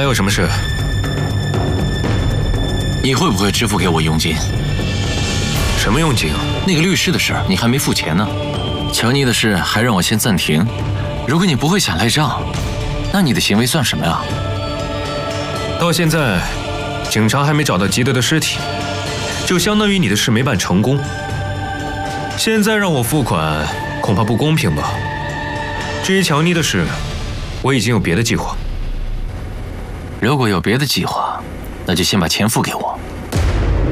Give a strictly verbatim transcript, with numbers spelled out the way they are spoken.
有什么事？ 你会不会支付给我佣金？ 什么佣金啊？ 那个律师的事你还没付钱呢，乔妮的事还让我先暂停。如果你不会想赖账，那你的行为算什么呀？ 到现在，警察还没找到吉德的尸体，就相当于你的事没办成功。现在让我付款，恐怕不公平吧？至于乔妮的事，我已经有别的计划。 如果有别的计划，那就先把钱付给我。